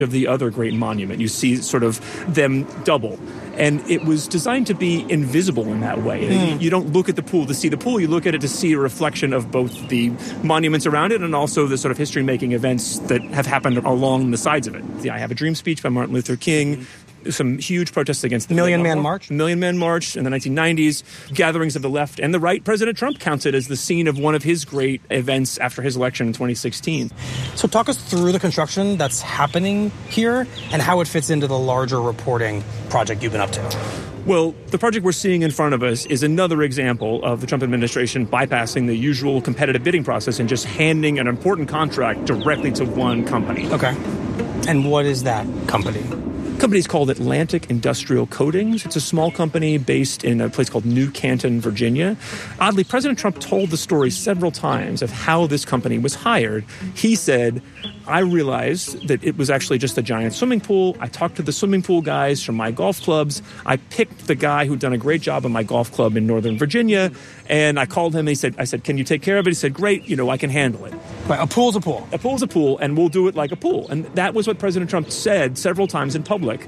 of the other great monument. You see sort of them double. And it was designed to be invisible in that way. You don't look at the pool to see the pool. You look at it to see a reflection of both the monuments around it and also the sort of history-making events that have happened along the sides of it. The I Have a Dream speech by Martin Luther King, some huge protests against the Million Man March. Million Man March in the 1990s, gatherings of the left and the right. President Trump counts it as the scene of one of his great events after his election in 2016. So talk us through the construction that's happening here and how it fits into the larger reporting project you've been up to. Well, the project we're seeing in front of us is another example of the Trump administration bypassing the usual competitive bidding process and just handing an important contract directly to one company. Okay. And what is that company? The company's called Atlantic Industrial Coatings. It's a small company based in a place called New Canton, Virginia. Oddly, President Trump told the story several times of how this company was hired. He said, I realized that it was actually just a giant swimming pool. I talked to the swimming pool guys from my golf clubs. I picked the guy who'd done a great job in my golf club in Northern Virginia, and I called him. I said, can you take care of it? He said, great, I can handle it. Right, a pool's a pool. A pool's a pool, and we'll do it like a pool. And that was what President Trump said several times in public.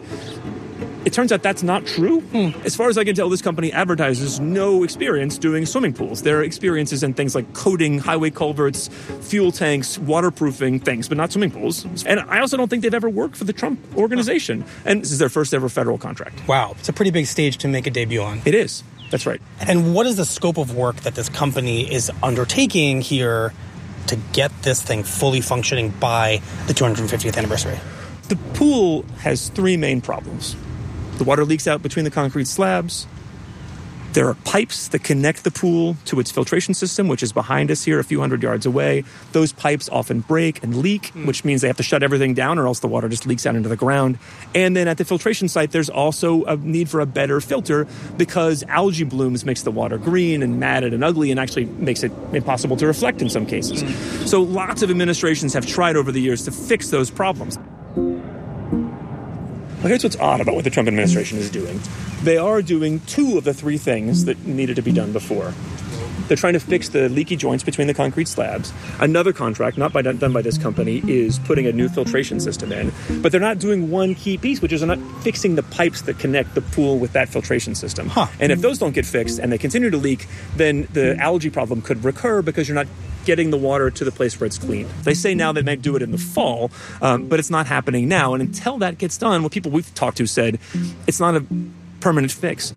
It turns out that's not true. As far as I can tell, this company advertises no experience doing swimming pools. Their experience is in things like coating highway culverts, fuel tanks, waterproofing things, but not swimming pools. And I also don't think they've ever worked for the Trump organization. And this is their first ever federal contract. Wow. It's a pretty big stage to make a debut on. It is. That's right. And what is the scope of work that this company is undertaking here to get this thing fully functioning by the 250th anniversary? The pool has three main problems. The water leaks out between the concrete slabs. There are pipes that connect the pool to its filtration system, which is behind us here a few hundred yards away. Those pipes often break and leak, which means they have to shut everything down or else the water just leaks out into the ground. And then at the filtration site, there's also a need for a better filter because algae blooms makes the water green and matted and ugly and actually makes it impossible to reflect in some cases. So lots of administrations have tried over the years to fix those problems. Well, here's what's odd about what the Trump administration is doing. They are doing two of the three things that needed to be done before. They're trying to fix the leaky joints between the concrete slabs. Another contract, done by this company, is putting a new filtration system in. But they're not doing one key piece, which is they're not fixing the pipes that connect the pool with that filtration system. And if those don't get fixed and they continue to leak, then the algae problem could recur because you're not getting the water to the place where it's cleaned. They say now they might do it in the fall, but it's not happening now. And until that gets done, what people we've talked to said, it's not a permanent fix.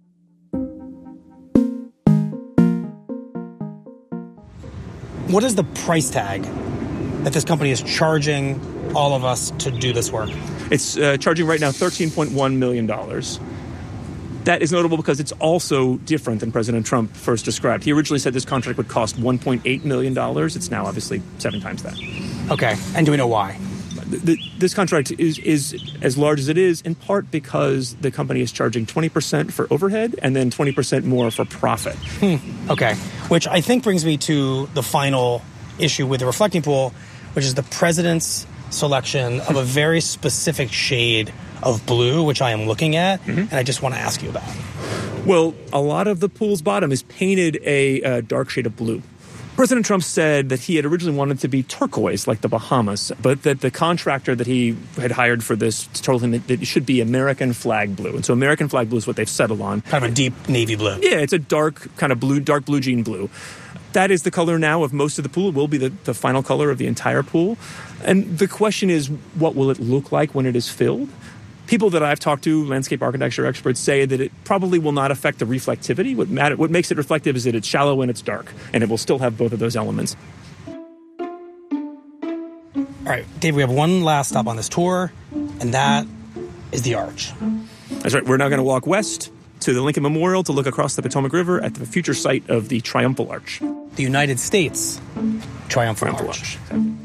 What is the price tag that this company is charging all of us to do this work? It's charging right now $13.1 million. That is notable because it's also different than President Trump first described. He originally said this contract would cost $1.8 million. It's now obviously 7 times that. Okay. And do we know why? This contract is as large as it is in part because the company is charging 20% for overhead and then 20% more for profit. Okay. Which I think brings me to the final issue with the reflecting pool, which is the president's selection of a very specific shade of blue, which I am looking at, and I just want to ask you about. Well, a lot of the pool's bottom is painted a dark shade of blue. President Trump said that he had originally wanted to be turquoise, like the Bahamas, but that the contractor that he had hired for this told him that it should be American flag blue. And so American flag blue is what they've settled on. Kind of a deep navy blue. Yeah, it's a dark blue jean blue. That is the color now of most of the pool. It will be the final color of the entire pool. And the question is, what will it look like when it is filled? People that I've talked to, landscape architecture experts, say that it probably will not affect the reflectivity. What makes it reflective is that it's shallow and it's dark, and it will still have both of those elements. All right, Dave, we have one last stop on this tour, and that is the Arch. That's right. We're now going to walk west to the Lincoln Memorial to look across the Potomac River at the future site of the Triumphal Arch. The United States Triumphal Arch.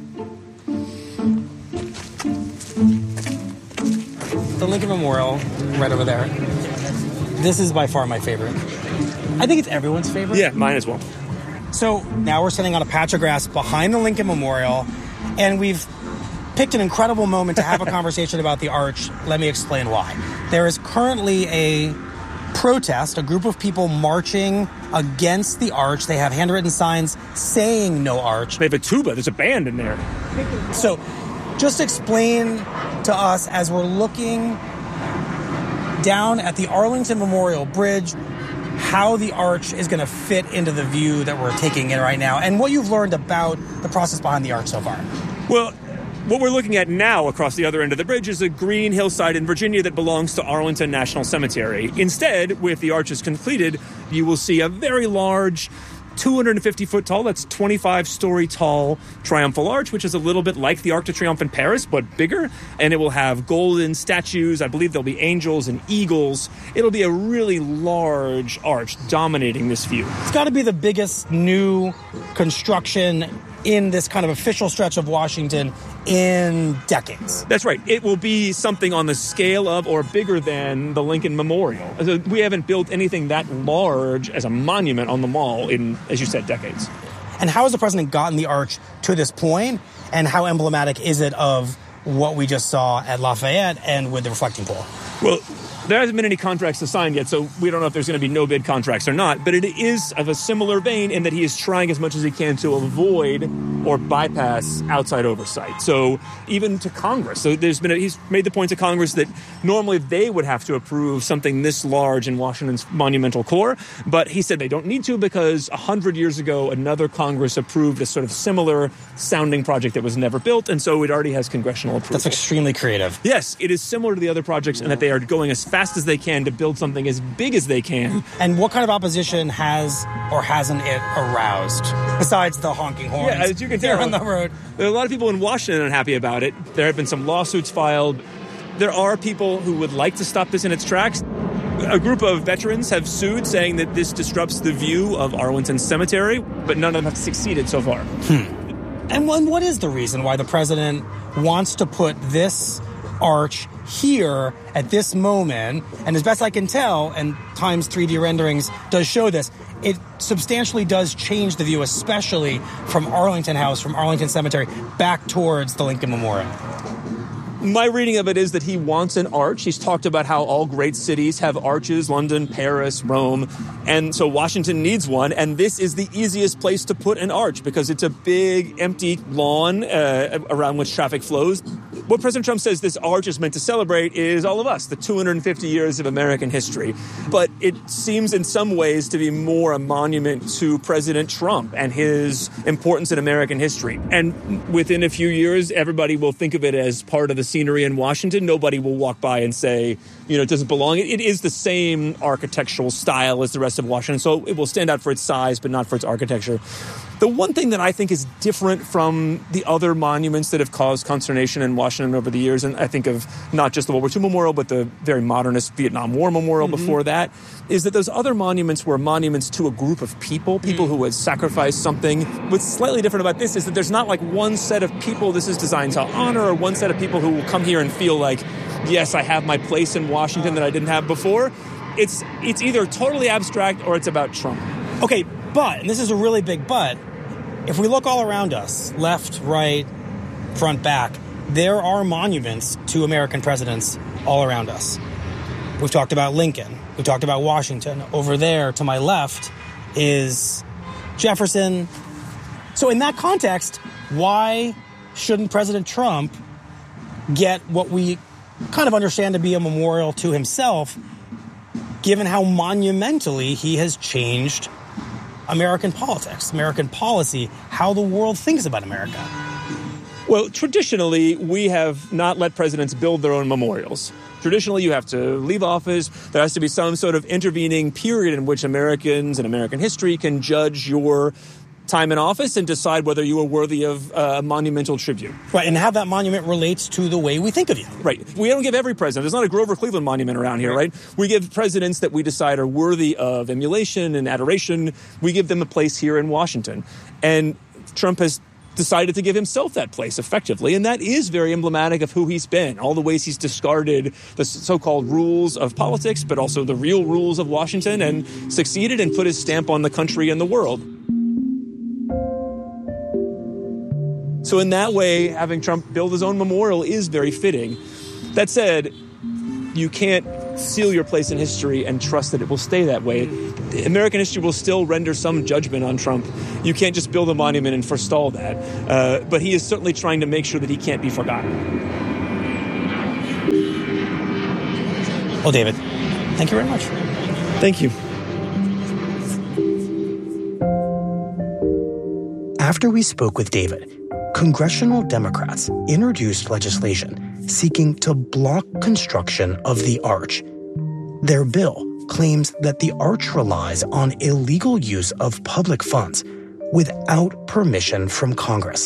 The Lincoln Memorial, right over there. This is by far my favorite. I think it's everyone's favorite. Yeah, mine as well. So now we're sitting on a patch of grass behind the Lincoln Memorial, and we've picked an incredible moment to have a conversation about the Arch. Let me explain why. There is currently a protest, a group of people marching against the Arch. They have handwritten signs saying no Arch. They have a tuba. There's a band in there. So just explain to us as we're looking down at the Arlington Memorial Bridge, how the arch is going to fit into the view that we're taking in right now, and what you've learned about the process behind the arch so far. Well, what we're looking at now across the other end of the bridge is a green hillside in Virginia that belongs to Arlington National Cemetery. Instead, with the arches completed, you will see a very large 250-foot tall, that's 25-story tall triumphal arch, which is a little bit like the Arc de Triomphe in Paris, but bigger. And it will have golden statues. I believe there'll be angels and eagles. It'll be a really large arch dominating this view. It's got to be the biggest new construction in this kind of official stretch of Washington in decades. That's right. It will be something on the scale of or bigger than the Lincoln Memorial. We haven't built anything that large as a monument on the Mall in, as you said, decades. And how has the president gotten the arch to this point, and how emblematic is it of what we just saw at Lafayette and with the reflecting pole? Well, there hasn't been any contracts signed yet, so we don't know if there's going to be no-bid contracts or not. But it is of a similar vein in that he is trying as much as he can to avoid or bypass outside oversight. So even to Congress. So he's made the point to Congress that normally they would have to approve something this large in Washington's monumental core. But he said they don't need to because 100 years ago, another Congress approved a sort of similar sounding project that was never built. And so it already has congressional approval. That's extremely creative. Yes, it is similar to the other projects in that they are going as fast as they can to build something as big as they can. And what kind of opposition has or hasn't it aroused, besides the honking horns? Yeah, as you can tell, on the road. There are a lot of people in Washington unhappy about it. There have been some lawsuits filed. There are people who would like to stop this in its tracks. A group of veterans have sued, saying that this disrupts the view of Arlington Cemetery, but none of them have succeeded so far. And what is the reason why the president wants to put this arch here at this moment? And as best I can tell, and Times 3D renderings does show this, it substantially does change the view, especially from Arlington House, from Arlington Cemetery, back towards the Lincoln Memorial. My reading of it is that he wants an arch. He's talked about how all great cities have arches, London, Paris, Rome, and so Washington needs one, and this is the easiest place to put an arch because it's a big, empty lawn around which traffic flows. What President Trump says this arch is meant to celebrate is all of us, the 250 years of American history. But it seems in some ways to be more a monument to President Trump and his importance in American history. And within a few years, everybody will think of it as part of the scenery in Washington. Nobody will walk by and say, it doesn't belong. It is the same architectural style as the rest of Washington, so it will stand out for its size, but not for its architecture. The one thing that I think is different from the other monuments that have caused consternation in Washington over the years, and I think of not just the World War II Memorial, but the very modernist Vietnam War Memorial before that, is that those other monuments were monuments to a group of people who had sacrificed something. What's slightly different about this is that there's not like one set of people this is designed to honor, or one set of people who will come here and feel like, yes, I have my place in Washington that I didn't have before. It's either totally abstract or it's about Trump. Okay, but, and this is a really big but, if we look all around us, left, right, front, back, there are monuments to American presidents all around us. We've talked about Lincoln. We talked about Washington. Over there, to my left, is Jefferson. So in that context, why shouldn't President Trump get what we kind of understand to be a memorial to himself, given how monumentally he has changed American politics, American policy, how the world thinks about America? Well, traditionally, we have not let presidents build their own memorials. Traditionally, you have to leave office. There has to be some sort of intervening period in which Americans and American history can judge your time in office and decide whether you are worthy of a monumental tribute. Right, and how that monument relates to the way we think of you. Right. We don't give every president. There's not a Grover Cleveland monument around here, right? We give presidents that we decide are worthy of emulation and adoration. We give them a place here in Washington. And Trump has decided to give himself that place effectively, and that is very emblematic of who he's been, all the ways he's discarded the so-called rules of politics, but also the real rules of Washington, and succeeded and put his stamp on the country and the world. So in that way, having Trump build his own memorial is very fitting. That said, you can't seal your place in history and trust that it will stay that way. American history will still render some judgment on Trump. You can't just build a monument and forestall that. But he is certainly trying to make sure that he can't be forgotten. Well, David, thank you very much. Thank you. After we spoke with David, congressional Democrats introduced legislation seeking to block construction of the arch. Their bill claims that the arch relies on illegal use of public funds without permission from Congress.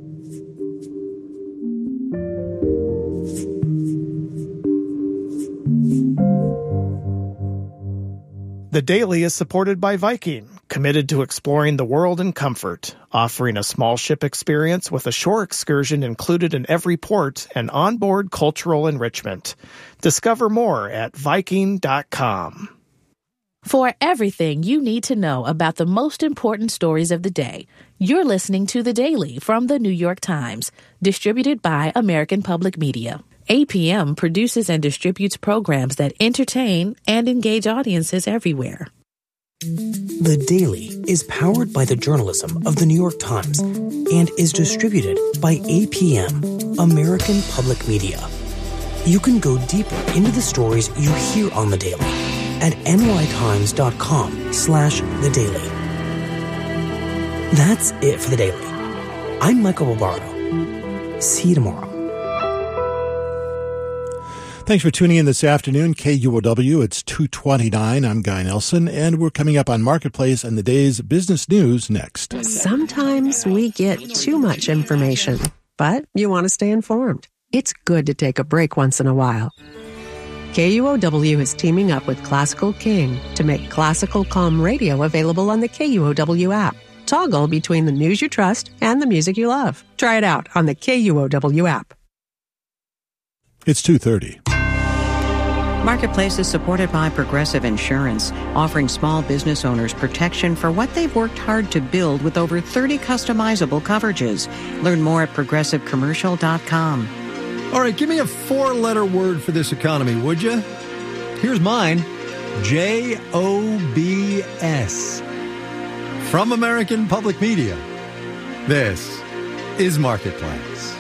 The Daily is supported by Viking, committed to exploring the world in comfort, offering a small ship experience with a shore excursion included in every port and onboard cultural enrichment. Discover more at Viking.com. For everything you need to know about the most important stories of the day, you're listening to The Daily from The New York Times, distributed by American Public Media. APM produces and distributes programs that entertain and engage audiences everywhere. The Daily is powered by the journalism of The New York Times and is distributed by APM, American Public Media. You can go deeper into the stories you hear on The Daily at nytimes.com/The Daily. That's it for The Daily. I'm Michael Barbaro. See you tomorrow. Thanks for tuning in this afternoon. KUOW, it's 2:29. I'm Guy Nelson, and we're coming up on Marketplace and the day's business news next. Sometimes we get too much information, but you want to stay informed. It's good to take a break once in a while. KUOW is teaming up with Classical King to make Classical Calm Radio available on the KUOW app. Toggle between the news you trust and the music you love. Try it out on the KUOW app. It's 2:30. Marketplace is supported by Progressive Insurance, offering small business owners protection for what they've worked hard to build with over 30 customizable coverages. Learn more at progressivecommercial.com. All right, give me a 4-letter word for this economy, would you? Here's mine. JOBS. From American Public Media, this is Marketplace.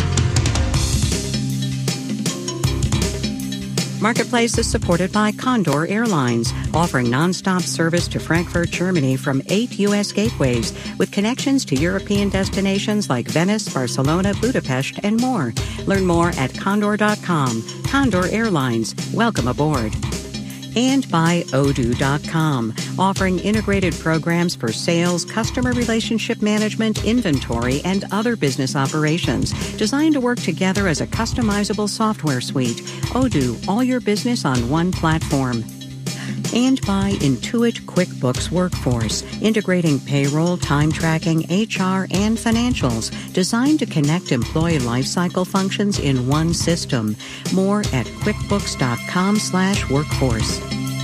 Marketplace is supported by Condor Airlines, offering nonstop service to Frankfurt, Germany from 8 U.S. gateways, with connections to European destinations like Venice, Barcelona, Budapest, and more. Learn more at condor.com. Condor Airlines. Welcome aboard. And by Odoo.com, offering integrated programs for sales, customer relationship management, inventory, and other business operations, designed to work together as a customizable software suite. Odoo, all your business on one platform. And by Intuit QuickBooks Workforce, integrating payroll, time tracking, HR, and financials, designed to connect employee lifecycle functions in one system. More at quickbooks.com/workforce.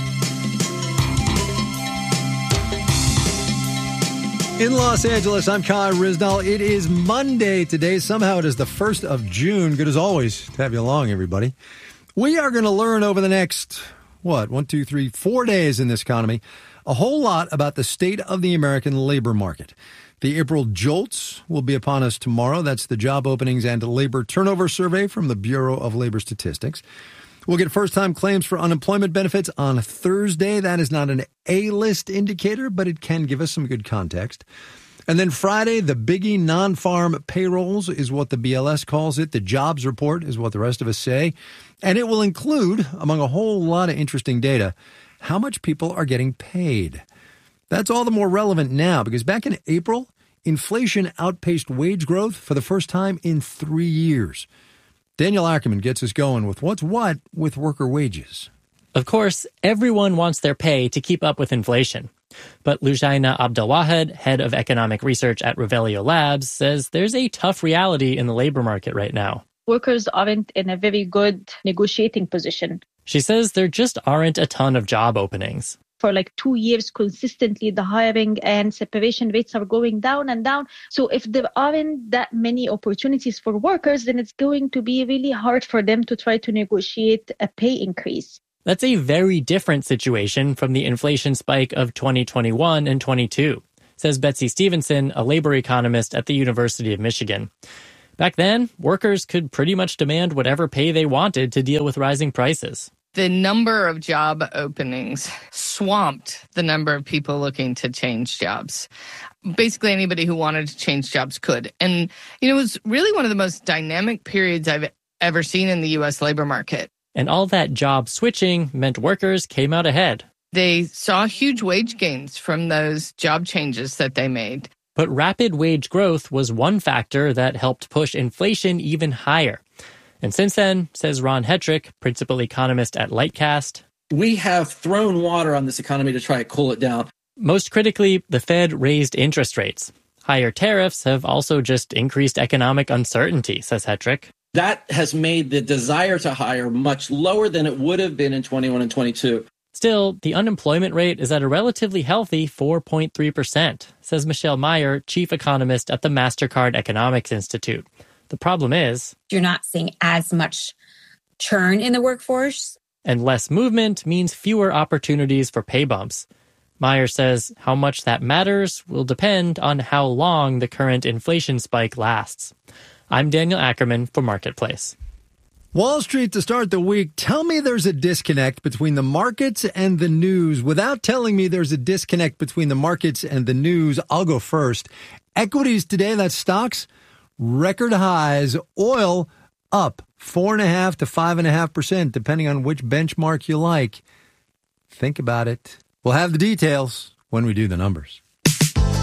In Los Angeles, I'm Kai Rizdal. It is Monday today. Somehow it is the 1st of June. Good as always to have you along, everybody. We are going to learn over the next 4 days in this economy, a whole lot about the state of the American labor market. The April JOLTS will be upon us tomorrow. That's the Job Openings and Labor Turnover Survey from the Bureau of Labor Statistics. We'll get first-time claims for unemployment benefits on Thursday. That is not an A-list indicator, but it can give us some good context. And then Friday, the biggie non-farm payrolls is what the BLS calls it. The jobs report is what the rest of us say. And it will include, among a whole lot of interesting data, how much people are getting paid. That's all the more relevant now because back in April, inflation outpaced wage growth for the first time in 3 years. Daniel Ackerman gets us going with what's what with worker wages. Of course, everyone wants their pay to keep up with inflation. But Lujaina Abdelwahed, head of economic research at Revelio Labs, says there's a tough reality in the labor market right now. Workers aren't in a very good negotiating position. She says there just aren't a ton of job openings. For 2 years consistently, the hiring and separation rates are going down and down. So if there aren't that many opportunities for workers, then it's going to be really hard for them to try to negotiate a pay increase. That's a very different situation from the inflation spike of 2021 and 22, says Betsy Stevenson, a labor economist at the University of Michigan. Back then, workers could pretty much demand whatever pay they wanted to deal with rising prices. the number of job openings swamped the number of people looking to change jobs. Basically, anybody who wanted to change jobs could. And, it was really one of the most dynamic periods I've ever seen in the U.S. labor market. And all that job switching meant workers came out ahead. They saw huge wage gains from those job changes that they made. But rapid wage growth was one factor that helped push inflation even higher. And since then, says Ron Hetrick, principal economist at Lightcast, we have thrown water on this economy to try to cool it down. Most critically, the Fed raised interest rates. Higher tariffs have also just increased economic uncertainty, says Hetrick. That has made the desire to hire much lower than it would have been in 21 and 22. Still, the unemployment rate is at a relatively healthy 4.3%, says Michelle Meyer, chief economist at the MasterCard Economics Institute. The problem is, you're not seeing as much churn in the workforce. And less movement means fewer opportunities for pay bumps. Meyer says how much that matters will depend on how long the current inflation spike lasts. I'm Daniel Ackerman for Marketplace. Wall Street to start the week. Tell me there's a disconnect between the markets and the news. Without telling me there's a disconnect between the markets and the news, I'll go first. Equities today, that's stocks, record highs. Oil up 4.5% to 5.5%, depending on which benchmark you like. Think about it. We'll have the details when we do the numbers.